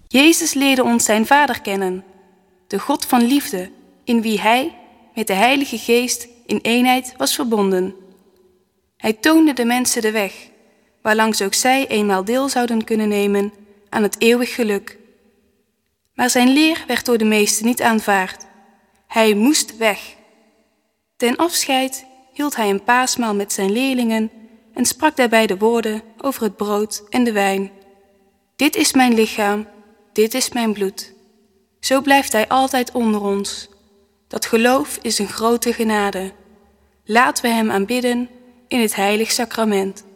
Jezus leerde ons zijn Vader kennen, de God van liefde, in wie Hij met de Heilige Geest in eenheid was verbonden. Hij toonde de mensen de weg, waarlangs ook zij eenmaal deel zouden kunnen nemen aan het eeuwig geluk. Maar zijn leer werd door de meesten niet aanvaard. Hij moest weg. Ten afscheid hield hij een paasmaal met zijn leerlingen en sprak daarbij de woorden over het brood en de wijn. Dit is mijn lichaam, dit is mijn bloed. Zo blijft hij altijd onder ons. Dat geloof is een grote genade. Laten we hem aanbidden in het heilig sacrament.